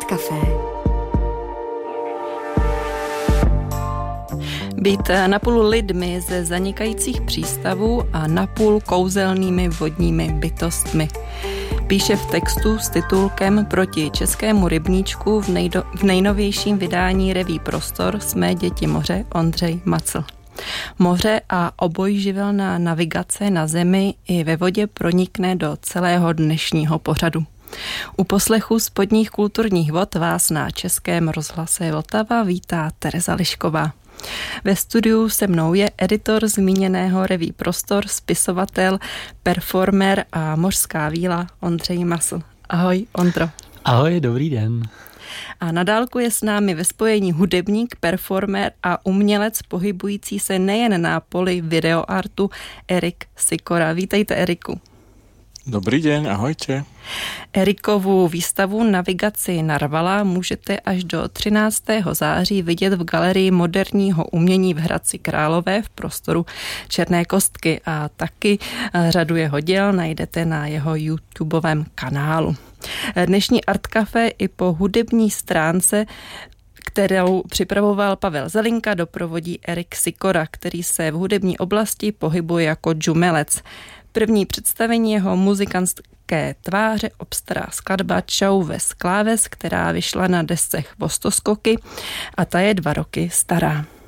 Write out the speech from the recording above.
Café. Být napůl lidmi ze zanikajících přístavů a napůl kouzelnými vodními bytostmi. Píše v textu s titulkem Proti českému rybníčku v nejnovějším vydání reví Prostor Jsme děti moře Ondřej Macl. Moře a obojživelná navigace na zemi i ve vodě pronikne do celého dnešního pořadu. U poslechu spodních kulturních vod vás na Českém rozhlase Vltava vítá Tereza Lišková. Ve studiu se mnou je editor zmíněného reví Prostor, spisovatel, performer a mořská víla Ondřej Macl. Ahoj, Ondro. Ahoj, dobrý den. A na dálku je s námi ve spojení hudebník, performer a umělec pohybující se nejen na poli videoartu Erik Sikora. Vítejte, Eriku. Dobrý den, ahojte. Erikovu výstavu Navigaci Narvala můžete až do 13. září vidět v Galerii moderního umění v Hradci Králové v prostoru Černé kostky a taky řadu jeho děl najdete na jeho YouTubeovém kanálu. Dnešní Art Café i po hudební stránce, kterou připravoval Pavel Zelinka, doprovodí Erik Sikora, který se v hudební oblasti pohybuje jako džumelec. První představení jeho muzikantské tváře obstará skladba Čau ves kláves, která vyšla na desce Chvostoskoky a ta je 2 roky stará.